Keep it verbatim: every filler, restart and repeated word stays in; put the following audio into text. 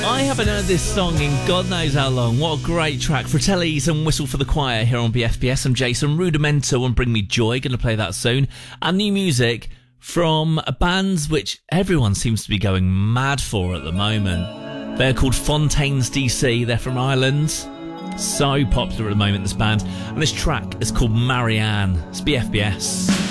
I haven't heard this song in God knows how long. What a great track. Fratellis and Whistle for the Choir here on B F B S. I'm Jason. Rudimental and Bring Me Joy. Going to play that soon. And new music from bands which everyone seems to be going mad for at the moment. They're called Fontaines D C. They're from Ireland. So popular at the moment, this band. And this track is called Marianne. It's B F B S.